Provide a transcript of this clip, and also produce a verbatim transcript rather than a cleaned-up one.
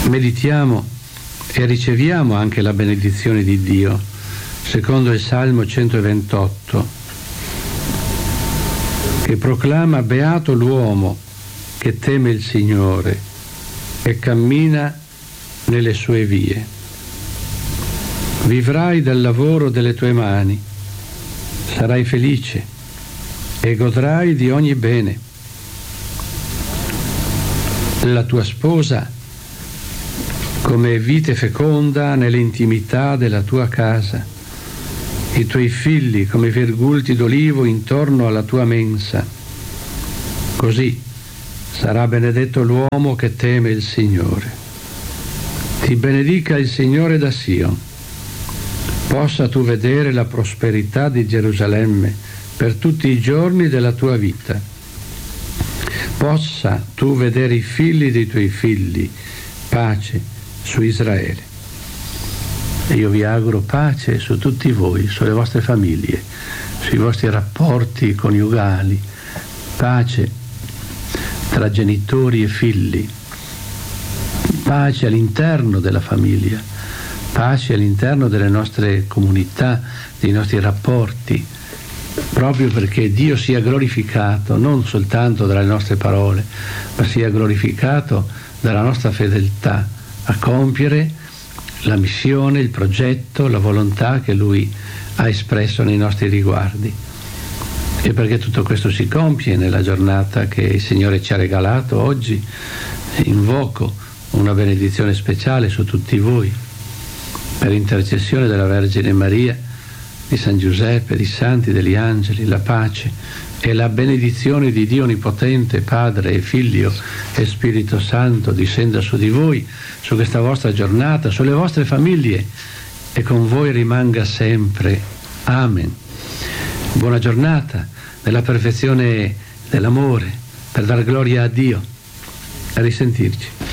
Meditiamo e riceviamo anche la benedizione di Dio, secondo il Salmo centoventotto, che proclama: beato l'uomo che teme il Signore e cammina nelle sue vie. Vivrai del lavoro delle tue mani, sarai felice e godrai di ogni bene. La tua sposa come vite feconda nell'intimità della tua casa, i tuoi figli come virgulti d'olivo intorno alla tua mensa. Così sarà benedetto l'uomo che teme il Signore. Ti benedica il Signore da Sion. Possa tu vedere la prosperità di Gerusalemme per tutti i giorni della tua vita. Possa tu vedere i figli dei tuoi figli, pace su Israele. E io vi auguro pace su tutti voi, sulle vostre famiglie, sui vostri rapporti coniugali, pace tra genitori e figli, pace all'interno della famiglia, pace all'interno delle nostre comunità, dei nostri rapporti, proprio perché Dio sia glorificato non soltanto dalle nostre parole, ma sia glorificato dalla nostra fedeltà a compiere la missione, il progetto, la volontà che Lui ha espresso nei nostri riguardi. E perché tutto questo si compie nella giornata che il Signore ci ha regalato oggi, invoco una benedizione speciale su tutti voi, per intercessione della Vergine Maria, di San Giuseppe, di santi, degli angeli, la pace e la benedizione di Dio Onnipotente, Padre e Figlio e Spirito Santo discenda su di voi, su questa vostra giornata, sulle vostre famiglie e con voi rimanga sempre. Amen. Buona giornata nella perfezione dell'amore, per dar gloria a Dio. A risentirci.